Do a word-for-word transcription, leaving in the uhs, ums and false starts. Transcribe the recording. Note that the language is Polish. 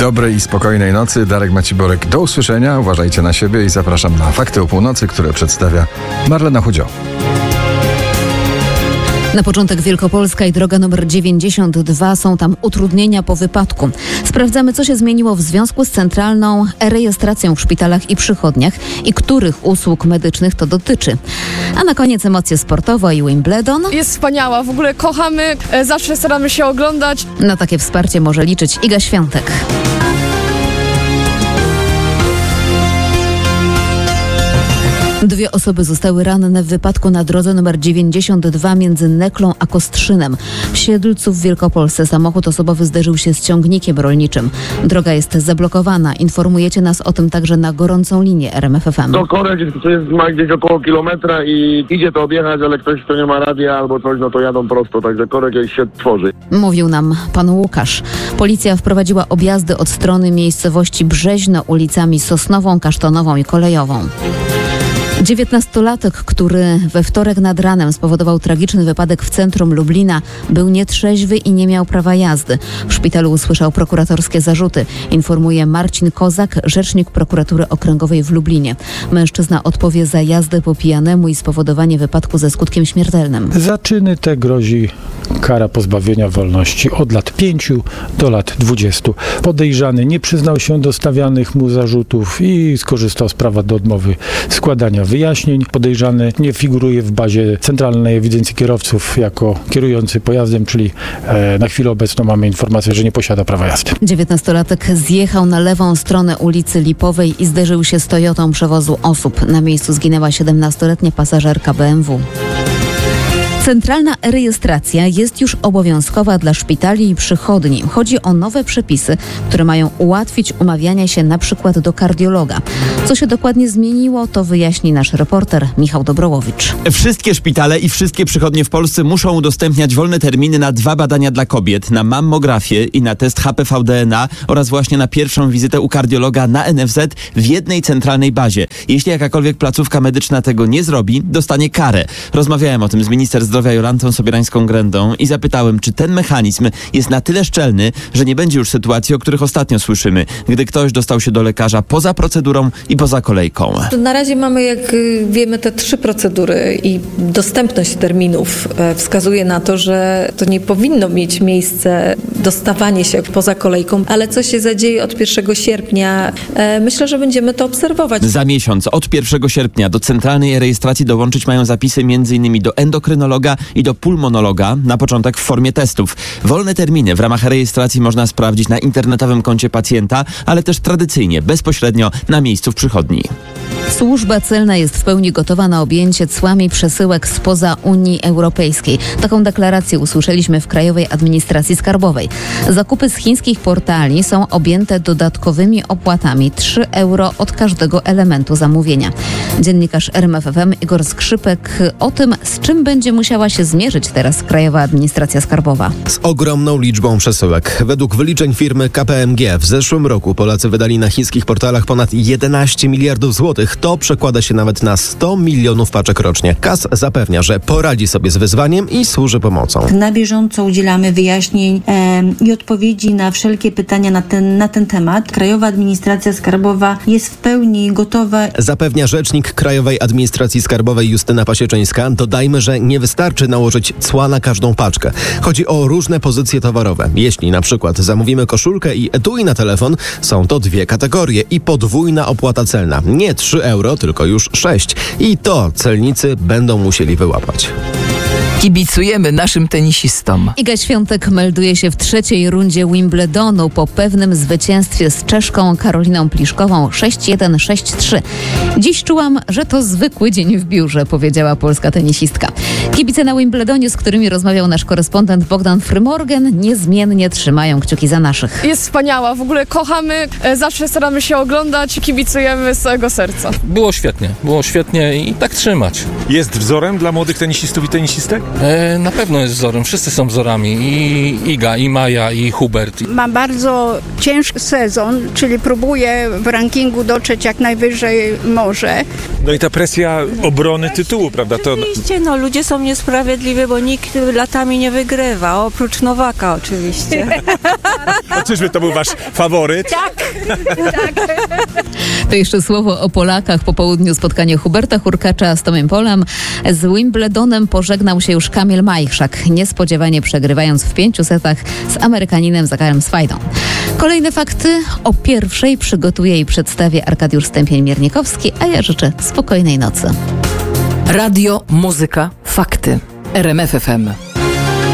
Dobrej i spokojnej nocy. Darek Maciborek. Do usłyszenia. Uważajcie na siebie i zapraszam na Fakty o północy, które przedstawia Marlena Chudzio. Na początek Wielkopolska i droga numer dziewięćdziesiąt dwa. Są tam utrudnienia po wypadku. Sprawdzamy, co się zmieniło w związku z centralną rejestracją w szpitalach i przychodniach i których usług medycznych to dotyczy. A na koniec emocje sportowe i Wimbledon. Jest wspaniała, w ogóle kochamy, zawsze staramy się oglądać. Na takie wsparcie może liczyć Iga Świątek. Dwie osoby zostały ranne w wypadku na drodze numer dziewięćdziesiąt dwa między Neklą a Kostrzynem. W Siedlcu w Wielkopolsce samochód osobowy zderzył się z ciągnikiem rolniczym. Droga jest zablokowana. Informujecie nas o tym także na gorącą linię R M F F M. To korek to jest ma gdzieś około kilometra i idzie to objechać, ale ktoś, kto nie ma radia albo coś, no to jadą prosto, także korek się tworzy. Mówił nam pan Łukasz. Policja wprowadziła objazdy od strony miejscowości Brzeźno ulicami Sosnową, Kasztanową i Kolejową. dziewiętnastolatek, który we wtorek nad ranem spowodował tragiczny wypadek w centrum Lublina, był nietrzeźwy i nie miał prawa jazdy. W szpitalu usłyszał prokuratorskie zarzuty. Informuje Marcin Kozak, rzecznik prokuratury okręgowej w Lublinie. Mężczyzna odpowie za jazdę po pijanemu i spowodowanie wypadku ze skutkiem śmiertelnym. Za czyny te grozi kara pozbawienia wolności od lat pięciu do lat dwudziestu. Podejrzany nie przyznał się do stawianych mu zarzutów i skorzystał z prawa do odmowy składania wyjaśnień. Podejrzany nie figuruje w bazie Centralnej Ewidencji Kierowców jako kierujący pojazdem, czyli e, na chwilę obecną mamy informację, że nie posiada prawa jazdy. dziewiętnastolatek zjechał na lewą stronę ulicy Lipowej i zderzył się z Toyotą przewozu osób. Na miejscu zginęła siedemnastoletnia pasażerka B M W. Centralna rejestracja jest już obowiązkowa dla szpitali i przychodni. Chodzi o nowe przepisy, które mają ułatwić umawianie się na przykład do kardiologa. Co się dokładnie zmieniło, to wyjaśni nasz reporter Michał Dobrołowicz. Wszystkie szpitale i wszystkie przychodnie w Polsce muszą udostępniać wolne terminy na dwa badania dla kobiet, na mammografię i na test H P V D N A oraz właśnie na pierwszą wizytę u kardiologa na N F Z w jednej centralnej bazie. Jeśli jakakolwiek placówka medyczna tego nie zrobi, dostanie karę. Rozmawiałem o tym z minister zdrowia Jolantą Sobierańską-Grendą i zapytałem, czy ten mechanizm jest na tyle szczelny, że nie będzie już sytuacji, o których ostatnio słyszymy, gdy ktoś dostał się do lekarza poza procedurą i poza kolejką. Na razie mamy, jak wiemy, te trzy procedury i dostępność terminów wskazuje na to, że to nie powinno mieć miejsce dostawanie się poza kolejką, ale co się zadzieje od pierwszego sierpnia, myślę, że będziemy to obserwować. Za miesiąc, od pierwszego sierpnia do centralnej rejestracji dołączyć mają zapisy między innymi do endokrynologa i do pulmonologa, na początek w formie testów. Wolne terminy w ramach rejestracji można sprawdzić na internetowym koncie pacjenta, ale też tradycyjnie, bezpośrednio na miejscu w przychodni. Służba celna jest w pełni gotowa na objęcie cłami przesyłek spoza Unii Europejskiej. Taką deklarację usłyszeliśmy w Krajowej Administracji Skarbowej. Zakupy z chińskich portali są objęte dodatkowymi opłatami trzy euro od każdego elementu zamówienia. Dziennikarz R M F F M Igor Skrzypek o tym, z czym będzie musiała się zmierzyć teraz Krajowa Administracja Skarbowa. Z ogromną liczbą przesyłek. Według wyliczeń firmy K P M G w zeszłym roku Polacy wydali na chińskich portalach ponad jedenaście miliardów złotych. To przekłada się nawet na sto milionów paczek rocznie. K A S zapewnia, że poradzi sobie z wyzwaniem i służy pomocą. Na bieżąco udzielamy wyjaśnień e, i odpowiedzi na wszelkie pytania na ten, na ten temat. Krajowa Administracja Skarbowa jest w pełni gotowa. Zapewnia rzecznik Krajowej Administracji Skarbowej Justyna Pasieczyńska. Dodajmy, że nie wystarczy nałożyć cła na każdą paczkę. Chodzi o różne pozycje towarowe. Jeśli na przykład zamówimy koszulkę i etui na telefon, są to dwie kategorie i podwójna opłata celna. Nie trzy euro, tylko już sześć. I to celnicy będą musieli wyłapać. Kibicujemy naszym tenisistom. Iga Świątek melduje się w trzeciej rundzie Wimbledonu po pewnym zwycięstwie z Czeszką Karoliną Pliszkową sześć jeden sześć trzy. Dziś czułam, że to zwykły dzień w biurze, powiedziała polska tenisistka. Kibice na Wimbledonie, z którymi rozmawiał nasz korespondent Bogdan Frymorgan, niezmiennie trzymają kciuki za naszych. Jest wspaniała, w ogóle kochamy, zawsze staramy się oglądać, kibicujemy z całego serca. Było świetnie, było świetnie i tak trzymać. Jest wzorem dla młodych tenisistów i tenisistek? E, na pewno jest wzorem, wszyscy są wzorami, i Iga, i Maja, i Hubert. Ma bardzo ciężki sezon, czyli próbuje w rankingu dotrzeć jak najwyżej może. No i ta presja obrony tytułu, prawda? To... Oczywiście, no ludzie są są niesprawiedliwe, bo nikt latami nie wygrywa, oprócz Nowaka oczywiście. A czyżby to był wasz faworyt? Tak. To jeszcze słowo o Polakach. Po południu spotkanie Huberta Hurkacza z Tomem Polem. Z Wimbledonem pożegnał się już Kamil Majchrzak, niespodziewanie przegrywając w pięciu setach z Amerykaninem Zacharem Swajdą. Kolejne fakty o pierwszej przygotuje i przedstawię Arkadiusz Stępień-Miernikowski, a ja życzę spokojnej nocy. Radio, muzyka, fakty. R M F F M.